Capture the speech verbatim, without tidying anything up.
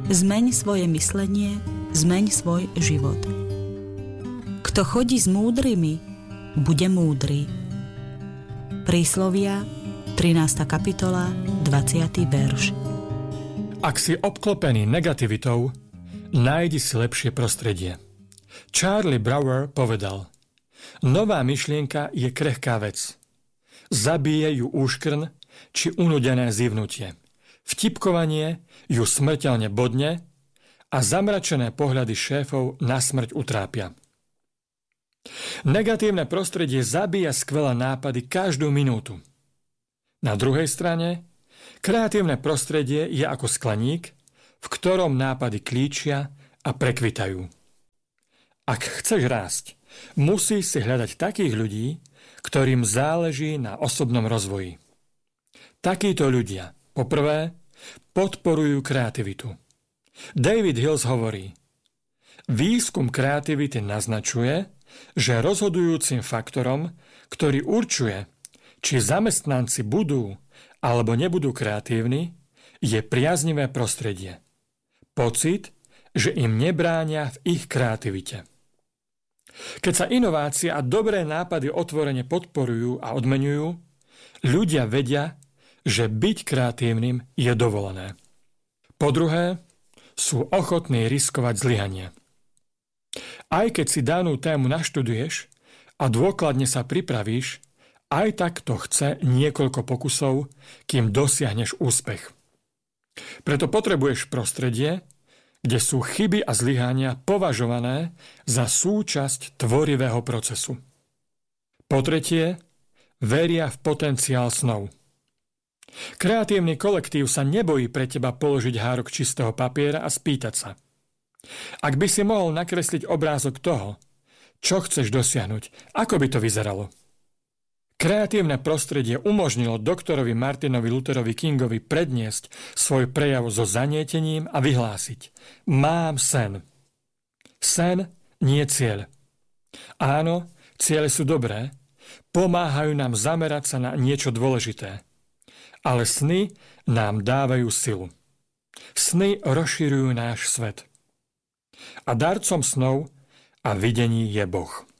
Zmeň svoje myslenie, zmeň svoj život. Kto chodí s múdrymi, bude múdry. Príslovia, trinásta kapitola, dvadsiaty verš. Ak si obklopený negativitou, nájdi si lepšie prostredie. Charlie Brower povedal: nová myšlienka je krehká vec. Zabije ju úškrn či unudené zivnutie. Vtipkovanie ju smrteľne bodne a zamračené pohľady šéfov na smrť utrápia. Negatívne prostredie zabíja skvelé nápady každú minútu. Na druhej strane, kreatívne prostredie je ako skleník, v ktorom nápady klíčia a prekvitajú. Ak chceš rásť, musíš si hľadať takých ľudí, ktorým záleží na osobnom rozvoji. Takíto ľudia, poprvé, podporujú kreativitu. David Hills hovorí: výskum kreativity naznačuje, že rozhodujúcim faktorom, ktorý určuje, či zamestnanci budú alebo nebudú kreatívni, je priaznivé prostredie. Pocit, že im nebránia v ich kreativite. Keď sa inovácie a dobré nápady otvorene podporujú a odmeňujú, ľudia vedia, že byť kreatívnym je dovolené. Po druhé, sú ochotní riskovať zlyhanie. Aj keď si danú tému naštuduješ a dôkladne sa pripravíš, aj tak to chce niekoľko pokusov, kým dosiahneš úspech. Preto potrebuješ prostredie, kde sú chyby a zlyhania považované za súčasť tvorivého procesu. Po tretie, veria v potenciál snov. Kreatívny kolektív sa nebojí pre teba položiť hárok čistého papiera a spýtať sa: ak by si mohol nakresliť obrázok toho, čo chceš dosiahnuť, ako by to vyzeralo? Kreatívne prostredie umožnilo doktorovi Martinovi Lutherovi Kingovi predniesť svoj prejav so zanietením a vyhlásiť: mám sen. Sen nie cieľ. Áno, ciele sú dobré, pomáhajú nám zamerať sa na niečo dôležité. Ale sny nám dávajú silu. Sny rozširujú náš svet. A darcom snov a videní je Boh.